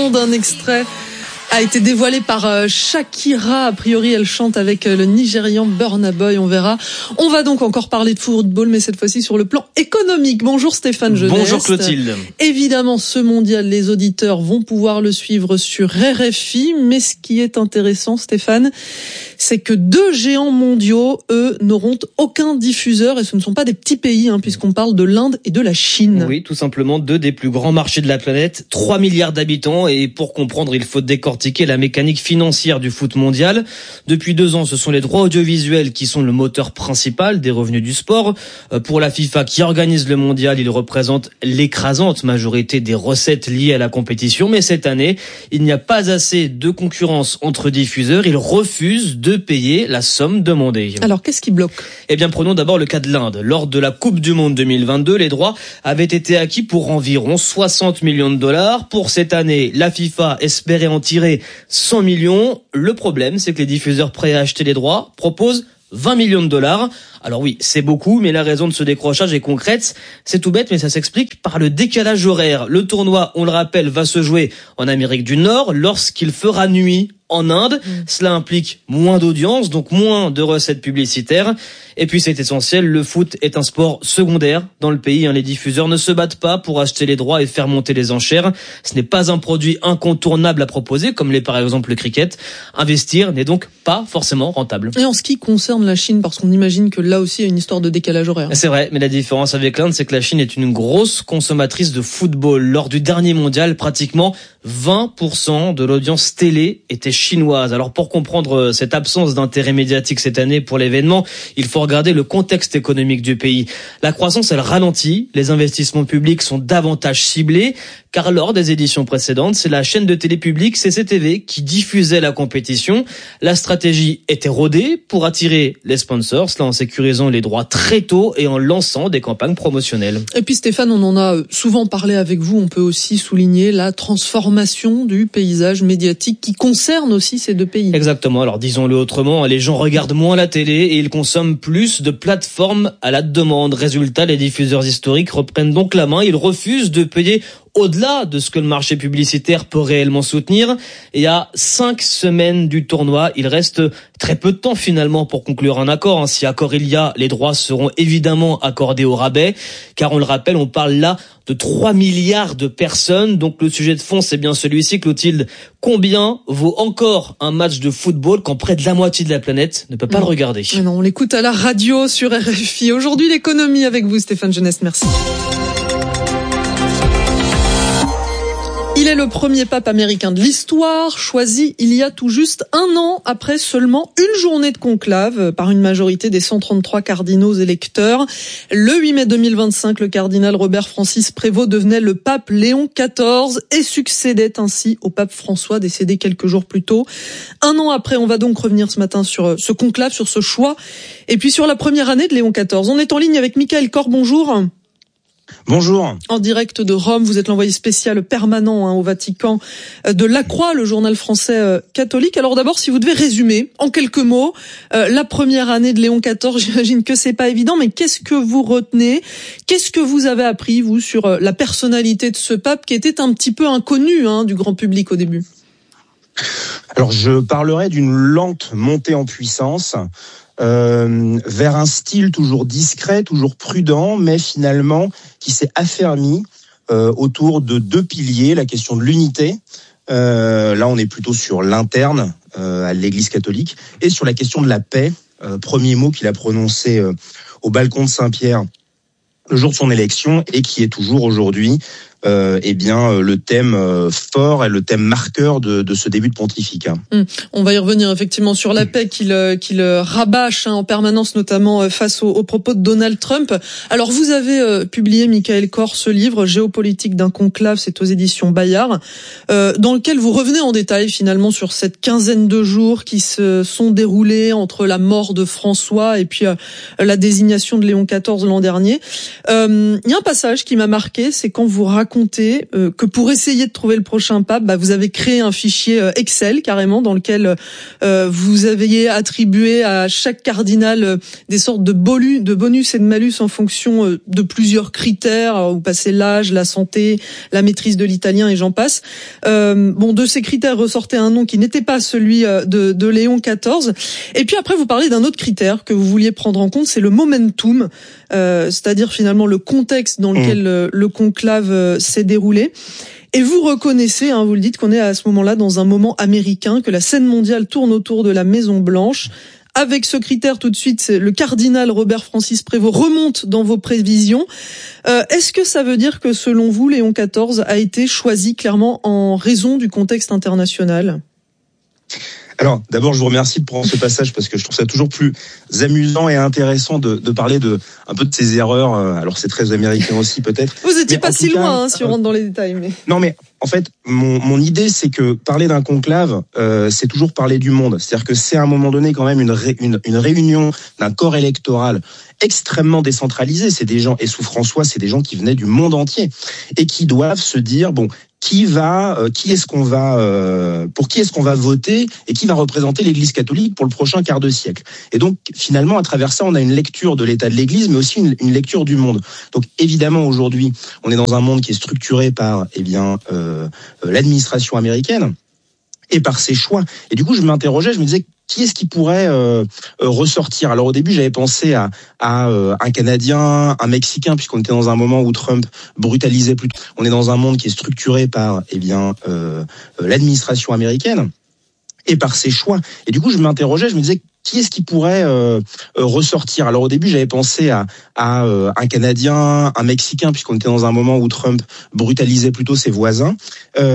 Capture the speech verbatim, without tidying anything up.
nom d'un extrait a été dévoilé par Shakira. A priori, elle chante avec le Nigérian Burna Boy, on verra. On va donc encore parler de football, mais cette fois-ci sur le plan économique. Bonjour Stéphane Genest. Bonjour Clotilde. Évidemment, ce mondial, les auditeurs vont pouvoir le suivre sur R F I, mais ce qui est intéressant, Stéphane, c'est que deux géants mondiaux, eux, n'auront aucun diffuseur, et ce ne sont pas des petits pays, hein, puisqu'on parle de l'Inde et de la Chine. Oui, tout simplement, deux des plus grands marchés de la planète, trois milliards d'habitants, et pour comprendre, il faut décortiquer la mécanique financière du foot mondial. Depuis deux ans, ce sont les droits audiovisuels qui sont le moteur principal des revenus du sport. Pour la FIFA qui organise le mondial, ils représentent l'écrasante majorité des recettes liées à la compétition. Mais cette année, il n'y a pas assez de concurrence entre diffuseurs. Ils refusent de payer la somme demandée. Alors, qu'est-ce qui bloque ? Eh bien, prenons d'abord le cas de l'Inde. Lors de la Coupe du Monde deux mille vingt-deux, les droits avaient été acquis pour environ soixante millions de dollars. Pour cette année, la FIFA espérait en tirer cent millions. Le problème, c'est que les diffuseurs prêts à acheter les droits proposent vingt millions de dollars. Alors oui, c'est beaucoup, mais la raison de ce décrochage est concrète. C'est tout bête, mais ça s'explique par le décalage horaire. Le tournoi, on le rappelle, va se jouer en Amérique du Nord lorsqu'il fera nuit en Inde. Mmh. Cela implique moins d'audience, donc moins de recettes publicitaires. Et puis c'est essentiel, le foot est un sport secondaire dans le pays. Les diffuseurs ne se battent pas pour acheter les droits et faire monter les enchères. Ce n'est pas un produit incontournable à proposer, comme l'est par exemple le cricket. Investir n'est donc pas forcément rentable. Et en ce qui concerne la Chine, parce qu'on imagine que là aussi il y a une histoire de décalage horaire. C'est vrai, mais la différence avec l'Inde, c'est que la Chine est une grosse consommatrice de football. Lors du dernier mondial, pratiquement vingt pour cent de l'audience télé était chinoise. Alors pour comprendre cette absence d'intérêt médiatique cette année pour l'événement, il faut regarder le contexte économique du pays. La croissance, elle ralentit, les investissements publics sont davantage ciblés, car lors des éditions précédentes, c'est la chaîne de télé publique C C T V qui diffusait la compétition. La stratégie était rodée pour attirer les sponsors, cela en sécurisant les droits très tôt et en lançant des campagnes promotionnelles. Et puis Stéphane, on en a souvent parlé avec vous, on peut aussi souligner la transformation du paysage médiatique qui concerne aussi ces deux pays. Exactement, alors disons-le autrement, les gens regardent moins la télé et ils consomment plus de plateformes à la demande. Résultat, les diffuseurs historiques reprennent donc la main, ils refusent de payer au-delà de ce que le marché publicitaire peut réellement soutenir. Et à cinq semaines du tournoi, il reste très peu de temps finalement pour conclure un accord. Si accord il y a, les droits seront évidemment accordés au rabais, car on le rappelle, on parle là de trois milliards de personnes. Donc le sujet de fond, c'est bien celui-ci, Clotilde. Combien vaut encore un match de football quand près de la moitié de la planète ne peut pas non. le regarder ? Mais non, on l'écoute à la radio sur R F I. Aujourd'hui, l'économie avec vous, Stéphane Genest. Merci. Il est le premier pape américain de l'histoire, choisi il y a tout juste un an après seulement une journée de conclave par une majorité des cent trente-trois cardinaux électeurs. Le huit mai deux mille vingt-cinq, le cardinal Robert Francis Prévost devenait le pape Léon quatorze et succédait ainsi au pape François, décédé quelques jours plus tôt. Un an après, on va donc revenir ce matin sur ce conclave, sur ce choix, et puis sur la première année de Léon quatorze. On est en ligne avec Michael Kor, bonjour. Bonjour. En direct de Rome, vous êtes l'envoyé spécial permanent hein, au Vatican de La Croix, le journal français euh, catholique. Alors d'abord, si vous devez résumer en quelques mots euh, la première année de Léon quatorze, j'imagine que c'est pas évident, mais qu'est-ce que vous retenez ? Qu'est-ce que vous avez appris, vous, sur euh, la personnalité de ce pape qui était un petit peu inconnu hein, du grand public au début ? Alors je parlerai d'une lente montée en puissance. Euh, vers un style toujours discret, toujours prudent, mais finalement qui s'est affermi euh, autour de deux piliers, la question de l'unité, euh, là on est plutôt sur l'interne euh, à l'Église catholique, et sur la question de la paix, euh, premier mot qu'il a prononcé euh, au balcon de Saint-Pierre le jour de son élection, et qui est toujours aujourd'hui Euh, eh bien, euh, le thème euh, fort et le thème marqueur de, de ce début de pontificat. Mmh. On va y revenir effectivement sur la paix qu'il, qu'il rabâche hein, en permanence, notamment euh, face aux, aux propos de Donald Trump. Alors, vous avez euh, publié, Michael Kor, ce livre, Géopolitique d'un conclave, c'est aux éditions Bayard, euh, dans lequel vous revenez en détail finalement sur cette quinzaine de jours qui se sont déroulés entre la mort de François et puis euh, la désignation de Léon quatorze l'an dernier. Euh, il y a un passage qui m'a marqué, c'est quand vous racontez raconté euh, que pour essayer de trouver le prochain pape, bah, vous avez créé un fichier euh, Excel carrément dans lequel euh, vous aviez attribué à chaque cardinal euh, des sortes de bonus, de bonus et de malus en fonction euh, de plusieurs critères. Alors, vous passez l'âge, la santé, la maîtrise de l'italien et j'en passe. Euh, bon, de ces critères ressortait un nom qui n'était pas celui euh, de, de Léon quatorze. Et puis après, vous parlez d'un autre critère que vous vouliez prendre en compte, c'est le momentum, euh, c'est-à-dire finalement le contexte dans lequel mmh. le conclave euh, s'est déroulé. Et vous reconnaissez, hein, vous le dites, qu'on est à ce moment-là dans un moment américain, que la scène mondiale tourne autour de la Maison Blanche. Avec ce critère, tout de suite, le cardinal Robert Francis Prévost remonte dans vos prévisions. Euh, est-ce que ça veut dire que, selon vous, Léon quatorze a été choisi clairement en raison du contexte international ? Alors, d'abord, je vous remercie de prendre ce passage parce que je trouve ça toujours plus amusant et intéressant de, de parler de un peu de ces erreurs. Alors, c'est très américain aussi, peut-être. Vous étiez pas si cas, loin, hein, si on rentre dans les détails. Mais non, mais en fait, mon, mon idée, c'est que parler d'un conclave, euh, c'est toujours parler du monde. C'est-à-dire que c'est à un moment donné quand même une, ré, une, une réunion d'un corps électoral extrêmement décentralisé. C'est des gens, et sous François, c'est des gens qui venaient du monde entier et qui doivent se dire, bon, qui va, euh, qui est-ce qu'on va, euh, pour qui est-ce qu'on va voter et qui va représenter l'Église catholique pour le prochain quart de siècle. Et donc, finalement, à travers ça, on a une lecture de l'état de l'Église, mais aussi une, une lecture du monde. Donc, évidemment, aujourd'hui, on est dans un monde qui est structuré par, eh bien, euh, l'administration américaine et par ses choix. Et du coup, je m'interrogeais, je me disais, qui est-ce qui pourrait euh, euh, ressortir ? Alors au début, j'avais pensé à, à euh, un Canadien, un Mexicain, puisqu'on était dans un moment où Trump brutalisait plus. On est dans un monde qui est structuré par, eh bien, euh, l'administration américaine et par ses choix. Et du coup, je m'interrogeais, je me disais, qui est-ce qui pourrait euh, euh, ressortir ? Alors au début, j'avais pensé à, à euh, un Canadien, un Mexicain, puisqu'on était dans un moment où Trump brutalisait plutôt ses voisins. Euh,